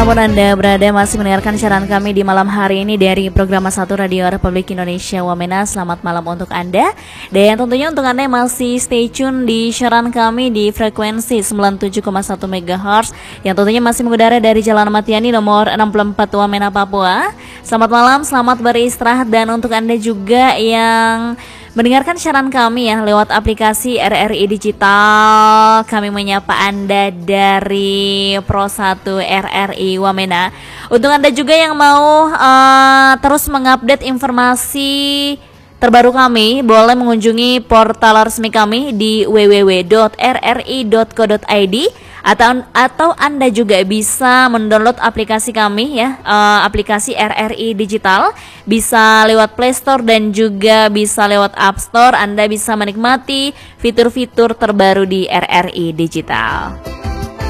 Namun Anda berada masih mendengarkan siaran kami di malam hari ini dari program 1 Radio Republik Indonesia Wamena. Selamat malam untuk Anda. Dan tentunya untuk Anda yang masih stay tune di siaran kami di frekuensi 97,1 MHz yang tentunya masih mengudara dari Jalan Matiani nomor 64 Wamena, Papua. Selamat malam, selamat beristirahat. Dan untuk Anda juga yang mendengarkan siaran kami ya lewat aplikasi RRI Digital, kami menyapa Anda dari Pro 1 RRI Wamena. Untuk Anda juga yang mau terus mengupdate informasi terbaru kami, boleh mengunjungi portal resmi kami di www.rri.co.id atau Anda juga bisa mendownload aplikasi kami ya, aplikasi RRI Digital, bisa lewat Play Store dan juga bisa lewat App Store. Anda bisa menikmati fitur-fitur terbaru di RRI Digital.